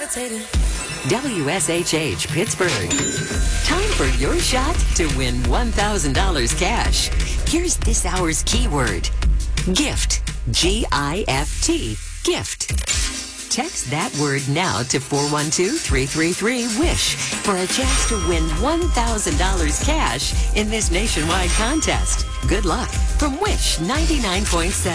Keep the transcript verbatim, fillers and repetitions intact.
W S H H Pittsburgh. Time for your shot to win one thousand dollars cash. Here's this hour's keyword. Gift. G I F T. Gift. Text that word now to four one two, three three three, WISH for a chance to win one thousand dollars cash in this nationwide contest. Good luck from Wish ninety-nine point seven.